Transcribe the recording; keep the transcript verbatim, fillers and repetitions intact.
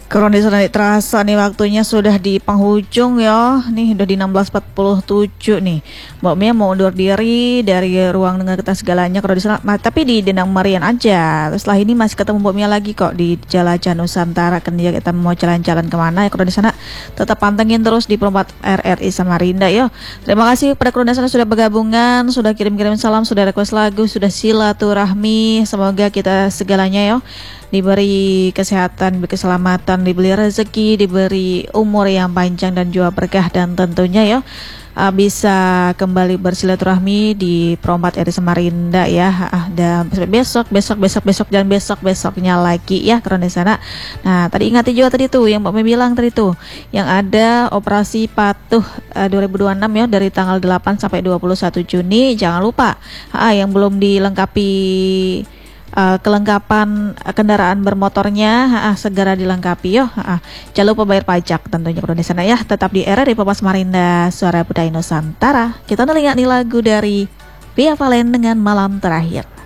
Kondisi terasa nih waktunya sudah di penghujung ya. Nih udah di enam belas empat puluh tujuh nih. Mbak Mia mau undur diri dari ruang dengar kita segalanya kalau di sana, tapi di Denang Marian aja. Setelah ini masih ketemu Mbak Mia lagi kok di Jelajah Nusantara. Kan dia kita mau jalan-jalan kemana ya, kalau di sana tetap pantengin terus di Perempat R R I Samarinda yo. Terima kasih pada kru sana sudah bergabungan, sudah kirim-kirim salam, sudah request lagu, sudah silaturahmi. Semoga kita segalanya yo diberi kesehatan, diberi keselamatan, diberi rezeki, diberi umur yang panjang dan juga berkah, dan tentunya ya uh, bisa kembali bersilaturahmi di Perempat R I Samarinda ya. Uh, dan besok, besok, besok, besok dan besok besoknya lagi ya karena di sana. Nah tadi ingati juga tadi tuh yang Mbak Mei bilang tadi tuh yang ada operasi patuh uh, dua ribu dua puluh enam ya dari tanggal delapan sampai dua puluh satu Juni. Jangan lupa uh, yang belum dilengkapi Uh, kelengkapan uh, kendaraan bermotornya uh, segera dilengkapi yo. Uh, jangan lupa bayar pajak tentunya kalau di sana ya. Tetap di R R I Perempat Samarinda, Suara Budaya Nusantara. Kita lihat nih lagu dari Via Valen dengan Malam Terakhir.